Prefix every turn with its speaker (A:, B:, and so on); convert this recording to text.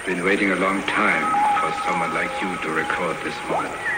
A: I've been waiting a long time for someone like you to record this moment.